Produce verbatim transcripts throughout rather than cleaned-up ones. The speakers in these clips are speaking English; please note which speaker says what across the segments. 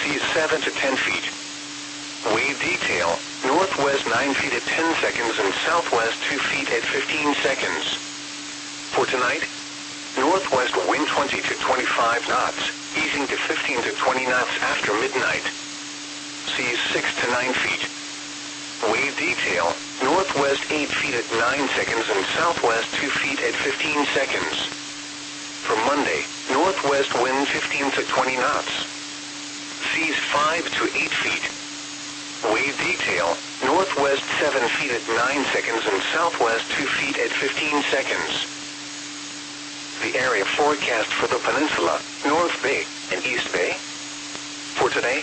Speaker 1: seas seven to ten feet. Wave detail, northwest nine feet at ten seconds and southwest two feet at fifteen seconds. For tonight, northwest wind twenty to twenty-five knots, easing to fifteen to twenty knots after midnight. Seas six to nine feet. Wave detail, northwest eight feet at nine seconds and southwest two feet at fifteen seconds. For Monday, northwest wind fifteen to twenty knots. Seas five to eight feet. Wave detail, northwest seven feet at nine seconds and southwest two feet at fifteen seconds. The area forecast for the peninsula, North Bay and East Bay. For today,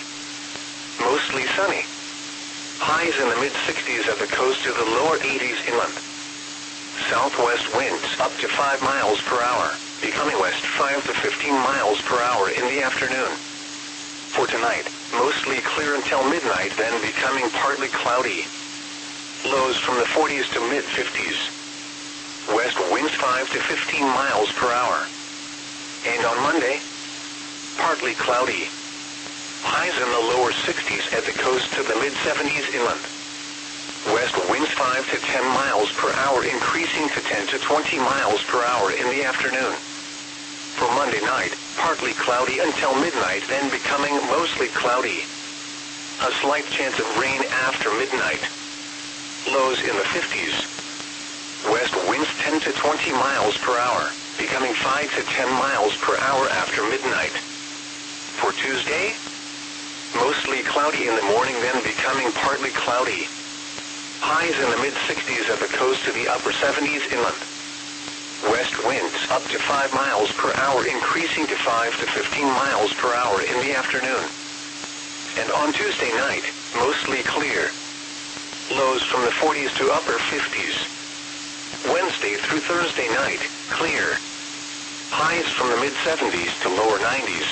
Speaker 1: mostly sunny. Highs in the mid sixties at the coast to the lower eighties inland. Southwest winds up to five miles per hour, becoming west five to fifteen miles per hour in the afternoon. For tonight, mostly clear until midnight, then becoming partly cloudy. Lows from the forties to mid fifties. West winds five to fifteen miles per hour. And on Monday, partly cloudy. Highs in the lower sixties at the coast to the mid seventies inland. West winds five to ten miles per hour, increasing to ten to twenty miles per hour in the afternoon. For Monday night, partly cloudy until midnight, then becoming mostly cloudy. A slight chance of rain after midnight. Lows in the fifties. West winds ten to twenty miles per hour, becoming five to ten miles per hour after midnight. For Tuesday, mostly cloudy in the morning, then becoming partly cloudy. Highs in the mid sixties at the coast to the upper seventies inland. West winds up to five miles per hour, increasing to five to fifteen miles per hour in the afternoon. And on Tuesday night, mostly clear. Lows from the forties to upper fifties. Wednesday through Thursday night, clear. Highs from the mid seventies to lower nineties.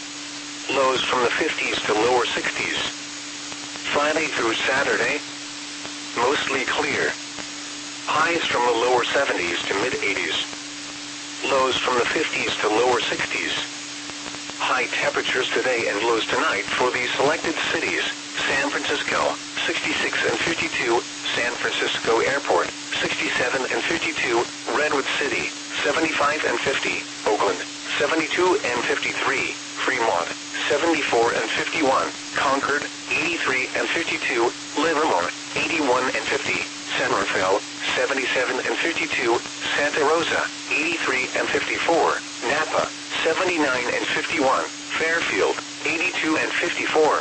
Speaker 1: Lows from the fifties to lower sixties. Friday through Saturday, mostly clear. Highs from the lower seventies to mid eighties. Lows from the fifties to lower sixties. High temperatures today and lows tonight for the selected cities: San Francisco, sixty-six and fifty-two, San Francisco Airport, sixty-seven and fifty-two, Redwood City, seventy-five and fifty, Oakland, seventy-two and fifty-three, Fremont, seventy-four and fifty-one, Concord, eighty-three and fifty-two, Livermore, eighty-one and fifty, Somerville, seventy-seven and fifty-two, Santa Rosa, eighty-three and fifty-four, Napa, seventy-nine and fifty-one, Fairfield, eighty-two and fifty-four.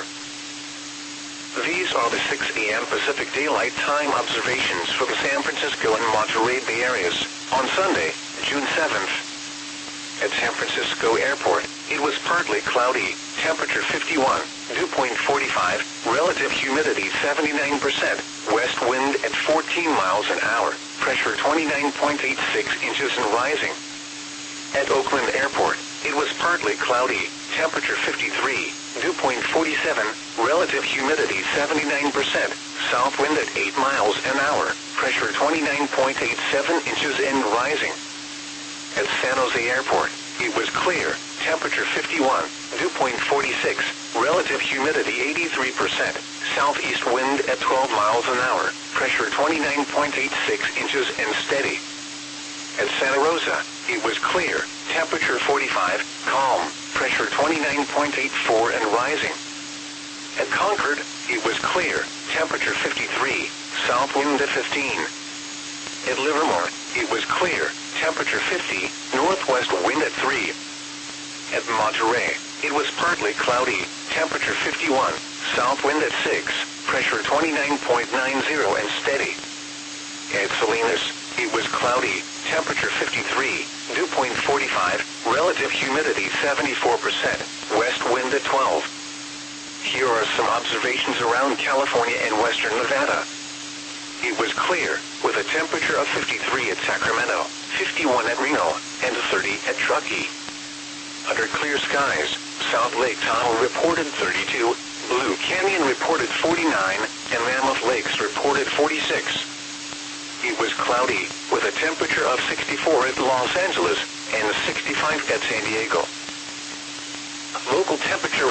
Speaker 1: These are the six A M Pacific Daylight Time observations for the San Francisco and Monterey Bay areas on Sunday, June seventh. At San Francisco Airport, it was partly cloudy, temperature fifty-one, dew point forty-five, relative humidity seventy-nine percent, west wind at fourteen miles an hour, pressure twenty-nine point eight six inches and rising. At Oakland Airport, it was partly cloudy, temperature fifty-three, dew point forty-seven, relative humidity seventy-nine percent, south wind at eight miles an hour, pressure twenty-nine point eight seven inches and rising. At San Jose Airport, it was clear, temperature fifty-one, dew point forty-six, relative humidity eighty-three percent, southeast wind at twelve miles an hour, pressure twenty-nine point eight six inches and steady. At Santa Rosa, it was clear, temperature forty-five, calm, pressure twenty-nine point eight four and rising. At Concord, it was clear, temperature fifty-three, south wind at fifteen. At Livermore, it was clear, temperature fifty, northwest wind at three. At Monterey, it was partly cloudy, temperature fifty-one, south wind at six, pressure twenty-nine point nine zero and steady. At Salinas, it was cloudy, temperature fifty-three, dew point forty-five, relative humidity seventy-four percent, west wind at twelve. Here are some observations around California and western Nevada. It was clear, with a temperature of fifty-three at Sacramento, fifty-one at Reno, and thirty at Truckee. Under clear skies, South Lake Tahoe reported thirty-two, Blue Canyon reported forty-nine, and Mammoth Lakes reported forty-six. It was cloudy, with a temperature of sixty-four at Los Angeles, and sixty-five at San Diego. Local temperature